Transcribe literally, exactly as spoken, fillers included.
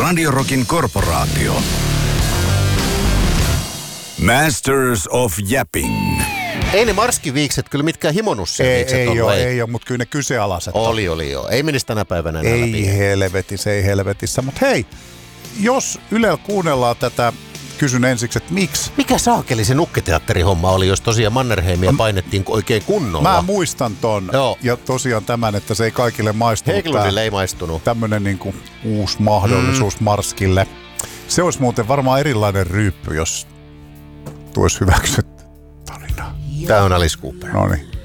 Radio Rockin korporaatio. Masters of Yapping. Ei ne marskiviikset kyllä mitkään himonussia Ei, viikset ei ollut, ole, ei ole, mutta kyllä ne kyseenalaiset on. Oli, oli joo. Ei menisi tänä päivänä enää Ei läpi. helvetissä, ei helvetissä. Mutta hei, jos Ylellä kuunnellaan tätä, kysyn ensiksi, että miksi? Mikä saakeli se nukketeatterihomma oli, jos tosiaan Mannerheimia painettiin oikein kunnolla? Mä muistan ton. Joo. Ja tosiaan tämän, että se ei kaikille maistunut. Heiklundille ei maistunut. Tämmönen niinku uusi mahdollisuus mm. Marskille. Se olisi muuten varmaan erilainen ryyppy, jos tuoisi hyväksytty tarina. Tää on Alice Cooper. Noniin.